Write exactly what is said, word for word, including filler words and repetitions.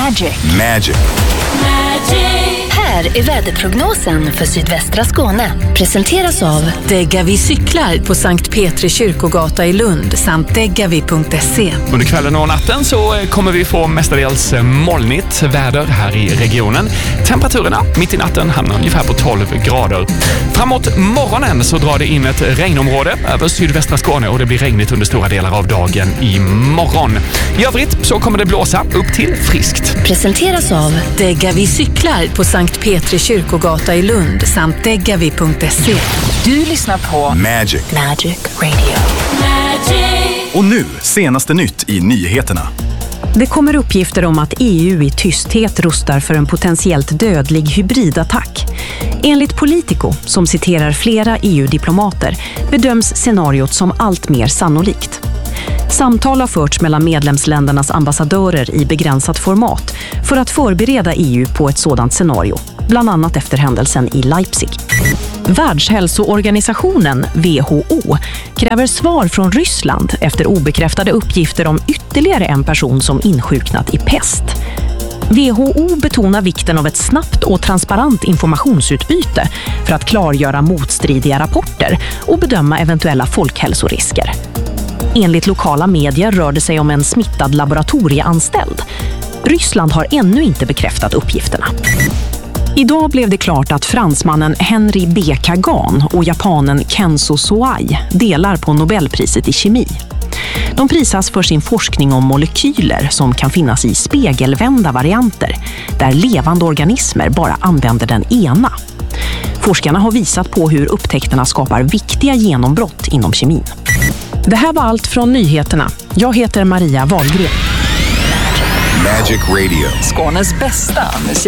Magic. Magic. Här är väderprognosen för sydvästra Skåne. Presenteras av Degavi cyklar på Sankt Petri kyrkogata i Lund samt degavi punkt se. Under kvällen och natten så kommer vi få mestadels molnigt väder här i regionen. Temperaturerna mitt i natten hamnar ungefär på tolv grader. Framåt morgonen så drar det in ett regnområde över sydvästra Skåne och det blir regnigt under stora delar av dagen imorgon. I övrigt så kommer det blåsa upp till friskt. Presenteras av Degavi cyklar på Sankt Petri kyrkogata i Lund samt degavi punkt se. Du lyssnar på Magic. Magic Radio. Magic. Och nu, senaste nytt i nyheterna. Det kommer uppgifter om att E U i tysthet rustar för en potentiellt dödlig hybridattack. Enligt Politico, som citerar flera E U-diplomater, bedöms scenariot som allt mer sannolikt. Samtal har förts mellan medlemsländernas ambassadörer i begränsat format för att förbereda E U på ett sådant scenario, bland annat efter händelsen i Leipzig. Världshälsoorganisationen W H O kräver svar från Ryssland efter obekräftade uppgifter om ytterligare en person som insjuknat i pest. W H O betonar vikten av ett snabbt och transparent informationsutbyte för att klargöra motstridiga rapporter och bedöma eventuella folkhälsorisker. Enligt lokala medier rör det sig om en smittad laboratorieanställd. Ryssland har ännu inte bekräftat uppgifterna. Idag blev det klart att fransmannen Henry B. Kagan och japanen Kenzo Soai delar på Nobelpriset i kemi. De prisas för sin forskning om molekyler som kan finnas i spegelvända varianter, där levande organismer bara använder den ena. Forskarna har visat på hur upptäckterna skapar viktiga genombrott inom kemin. Det här var allt från nyheterna. Jag heter Maria Wahlgren. Magic Radio. Skånes bästa musik.